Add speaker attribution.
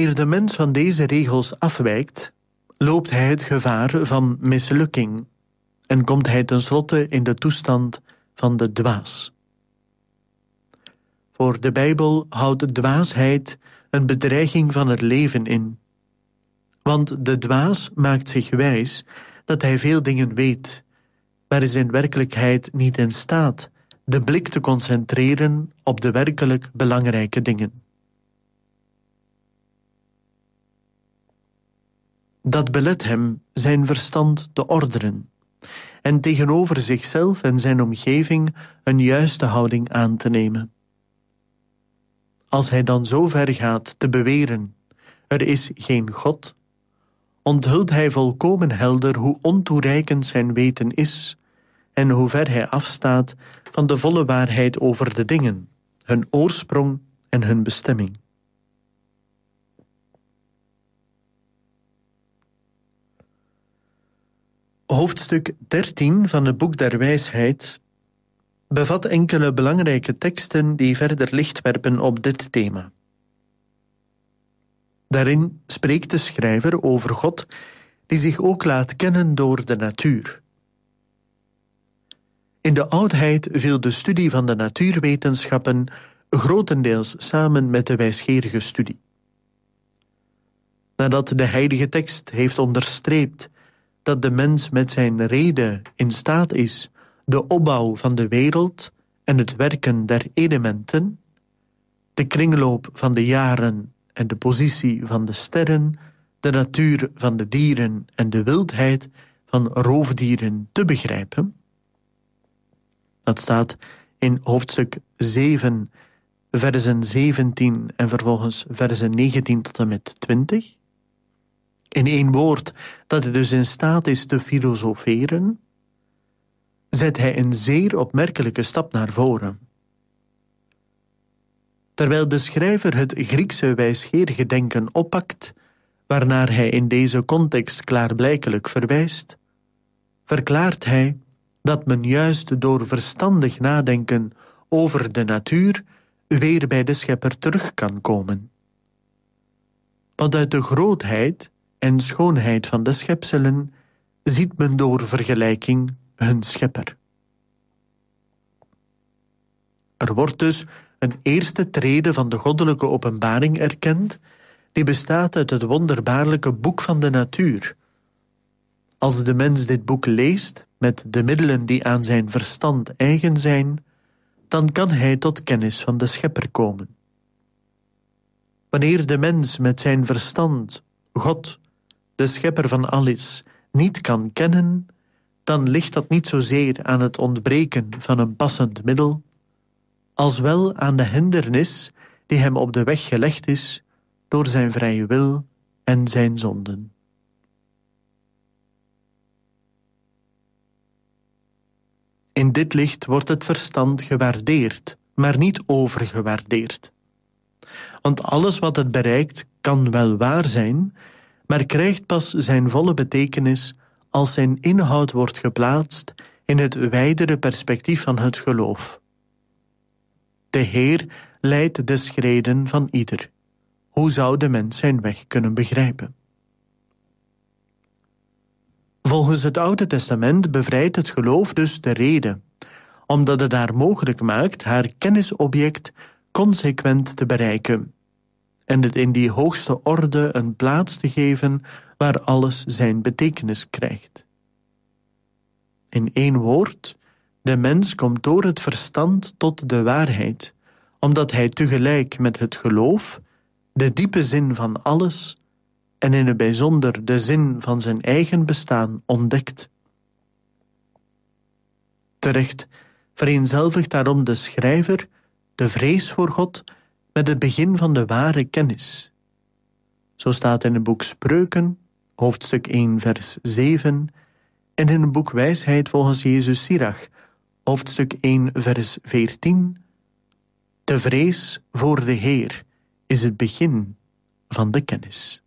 Speaker 1: Wanneer de mens van deze regels afwijkt, loopt hij het gevaar van mislukking en komt hij tenslotte in de toestand van de dwaas. Voor de Bijbel houdt dwaasheid een bedreiging van het leven in. Want de dwaas maakt zich wijs dat hij veel dingen weet, maar is in werkelijkheid niet in staat de blik te concentreren op de werkelijk belangrijke dingen. Dat belet hem zijn verstand te ordenen en tegenover zichzelf en zijn omgeving een juiste houding aan te nemen. Als hij dan zo ver gaat te beweren, er is geen God, onthult hij volkomen helder hoe ontoereikend zijn weten is en hoe ver hij afstaat van de volle waarheid over de dingen, hun oorsprong en hun bestemming. Hoofdstuk 13 van het Boek der Wijsheid bevat enkele belangrijke teksten die verder licht werpen op dit thema. Daarin spreekt de schrijver over God die zich ook laat kennen door de natuur. In de oudheid viel de studie van de natuurwetenschappen grotendeels samen met de wijsgerige studie. Nadat de heilige tekst heeft onderstreept dat de mens met zijn rede in staat is de opbouw van de wereld en het werken der elementen, de kringloop van de jaren en de positie van de sterren, de natuur van de dieren en de wildheid van roofdieren te begrijpen. Dat staat in hoofdstuk 7, versen 17 en vervolgens versen 19 tot en met 20. In één woord, dat hij dus in staat is te filosoferen, zet hij een zeer opmerkelijke stap naar voren. Terwijl de schrijver het Griekse wijsgerige denken oppakt, waarnaar hij in deze context klaarblijkelijk verwijst, verklaart hij dat men juist door verstandig nadenken over de natuur weer bij de schepper terug kan komen. Want uit de grootheid en schoonheid van de schepselen ziet men door vergelijking hun schepper. Er wordt dus een eerste trede van de goddelijke openbaring erkend, die bestaat uit het wonderbaarlijke boek van de natuur. Als de mens dit boek leest, met de middelen die aan zijn verstand eigen zijn, dan kan hij tot kennis van de schepper komen. Wanneer de mens met zijn verstand God, de schepper van alles, niet kan kennen, dan ligt dat niet zozeer aan het ontbreken van een passend middel, als wel aan de hindernis die hem op de weg gelegd is door zijn vrije wil en zijn zonden. In dit licht wordt het verstand gewaardeerd, maar niet overgewaardeerd. Want alles wat het bereikt kan wel waar zijn, maar krijgt pas zijn volle betekenis als zijn inhoud wordt geplaatst in het wijdere perspectief van het geloof. De Heer leidt de schreden van ieder. Hoe zou de mens zijn weg kunnen begrijpen? Volgens het Oude Testament bevrijdt het geloof dus de rede, omdat het haar mogelijk maakt haar kennisobject consequent te bereiken en het in die hoogste orde een plaats te geven waar alles zijn betekenis krijgt. In één woord, de mens komt door het verstand tot de waarheid, omdat hij tegelijk met het geloof de diepe zin van alles en in het bijzonder de zin van zijn eigen bestaan ontdekt. Terecht vereenzelvigt daarom de schrijver de vrees voor God met het begin van de ware kennis. Zo staat in het boek Spreuken, hoofdstuk 1, vers 7, en in het boek Wijsheid volgens Jezus Sirach, hoofdstuk 1, vers 14, de vrees voor de Heer is het begin van de kennis.